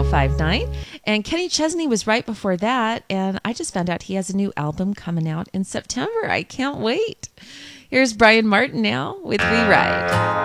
1059. And Kenny Chesney was right before that. And I just found out he has a new album coming out in September. I can't wait. Here's Brian Martin now with We Ride.